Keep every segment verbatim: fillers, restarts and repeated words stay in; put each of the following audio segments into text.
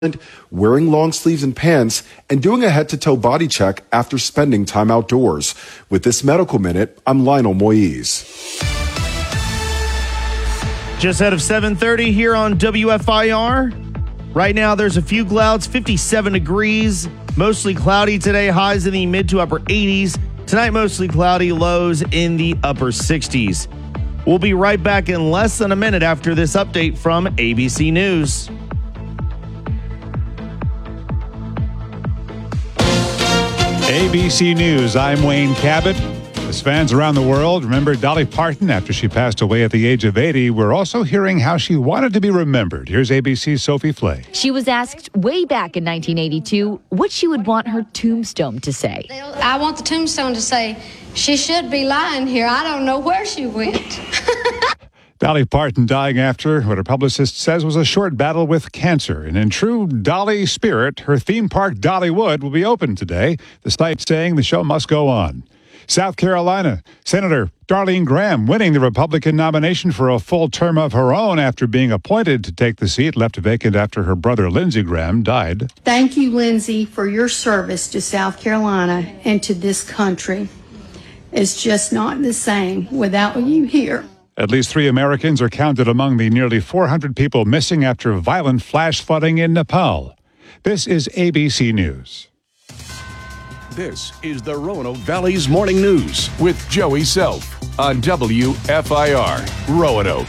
wearing long sleeves and pants, and doing a head-to-toe body check after spending time outdoors. With this Medical Minute, I'm Lionel Moise. Just out of seven thirty here on W F I R. Right now, there's a few clouds, fifty-seven degrees, mostly cloudy today, highs in the mid to upper eighties. Tonight, mostly cloudy, lows in the upper sixties. We'll be right back in less than a minute after this update from A B C News. A B C News, I'm Wayne Cabot. As fans around the world remember Dolly Parton after she passed away at the age of eighty, we're also hearing how she wanted to be remembered. Here's A B C's Sophie Flay. She was asked way back in nineteen eighty-two what she would want her tombstone to say. I want the tombstone to say, she should be lying here. I don't know where she went. Dolly Parton dying after what her publicist says was a short battle with cancer. And in true Dolly spirit, her theme park Dollywood will be open today, the site saying the show must go on. South Carolina, Senator Darlene Graham winning the Republican nomination for a full term of her own after being appointed to take the seat left vacant after her brother Lindsey Graham died. Thank you, Lindsey, for your service to South Carolina and to this country. It's just not the same without you here. At least three Americans are counted among the nearly four hundred people missing after violent flash flooding in Nepal. This is A B C News. This is the Roanoke Valley's Morning News with Joey Self on W F I R Roanoke.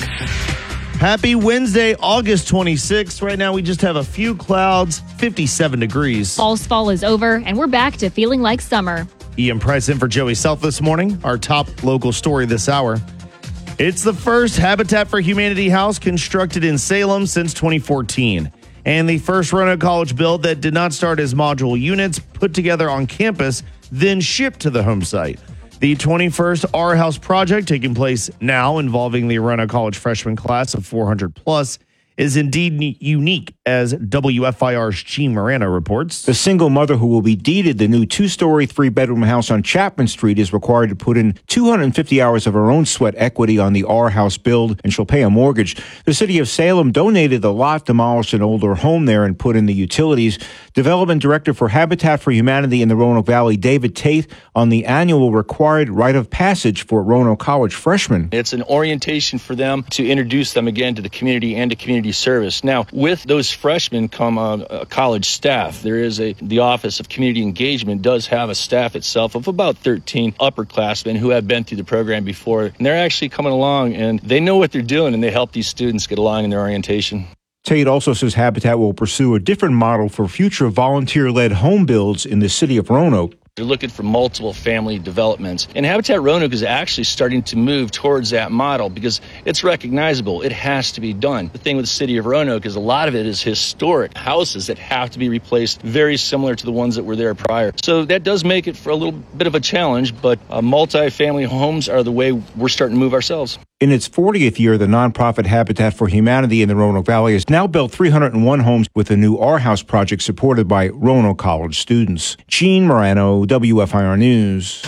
Happy Wednesday, August twenty-sixth. Right now we just have a few clouds, fifty-seven degrees. Fall's fall is over, and we're back to feeling like summer. Ian Price in for Joey Self this morning. Our top local story this hour. It's the first Habitat for Humanity house constructed in Salem since twenty fourteen. And the first Roanoke College build that did not start as module units put together on campus, then shipped to the home site. The twenty-first Our House project taking place now involving the Roanoke College freshman class of four hundred plus is indeed unique, as W F I R's Gene Morano reports. The single mother who will be deeded the new two-story, three-bedroom house on Chapman Street is required to put in two hundred fifty hours of her own sweat equity on the Our House build, and she'll pay a mortgage. The city of Salem donated the lot, demolished an older home there, and put in the utilities. Development Director for Habitat for Humanity in the Roanoke Valley, David Tate, on the annual required rite of passage for Roanoke College freshmen. It's an orientation for them to introduce them again to the community and to community service. Now, with those freshmen come uh, a college staff. There is a, the Office of Community Engagement does have a staff itself of about thirteen upperclassmen who have been through the program before. And they're actually coming along and they know what they're doing and they help these students get along in their orientation. Tate also says Habitat will pursue a different model for future volunteer-led home builds in the city of Roanoke. They're looking for multiple family developments. And Habitat Roanoke is actually starting to move towards that model because it's recognizable. It has to be done. The thing with the city of Roanoke is a lot of it is historic houses that have to be replaced, very similar to the ones that were there prior. So that does make it for a little bit of a challenge, but uh, multi-family homes are the way we're starting to move ourselves. In its fortieth year, the nonprofit Habitat for Humanity in the Roanoke Valley has now built three hundred one homes with a new Our House project supported by Roanoke College students. Gene Morano, W F I R News.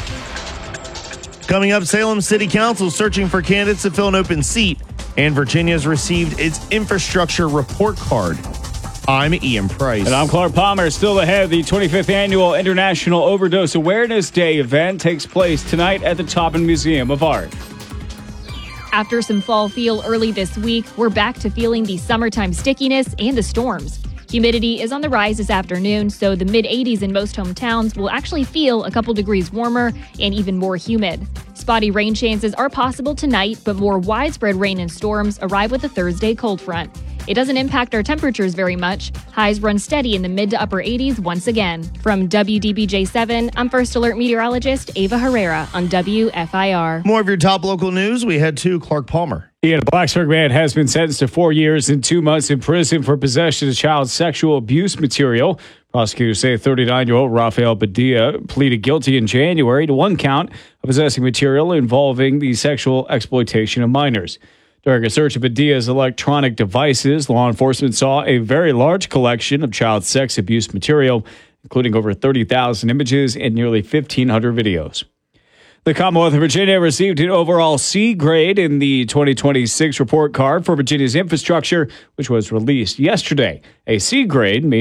Coming up, Salem City Council searching for candidates to fill an open seat, and Virginia's received its infrastructure report card. I'm Ian Price. And I'm Clark Palmer. Still ahead, the twenty-fifth Annual International Overdose Awareness Day event takes place tonight at the Taubman Museum of Art. After some fall feel early this week, we're back to feeling the summertime stickiness and the storms. Humidity is on the rise this afternoon, so the mid eighties in most hometowns will actually feel a couple degrees warmer and even more humid. Spotty rain chances are possible tonight, but more widespread rain and storms arrive with the Thursday cold front. It doesn't impact our temperatures very much. Highs run steady in the mid to upper eighties once again. From W D B J seven, I'm First Alert meteorologist Ava Herrera on W F I R. More of your top local news, we head to Clark Palmer. Yeah, a Blacksburg man has been sentenced to four years and two months in prison for possession of child sexual abuse material. Prosecutors say thirty-nine-year-old Rafael Padilla pleaded guilty in January to one count of possessing material involving the sexual exploitation of minors. During a search of Padilla's electronic devices, law enforcement saw a very large collection of child sex abuse material, including over thirty thousand images and nearly fifteen hundred videos. The Commonwealth of Virginia received an overall C grade in the twenty twenty-six report card for Virginia's infrastructure, which was released yesterday. A C grade means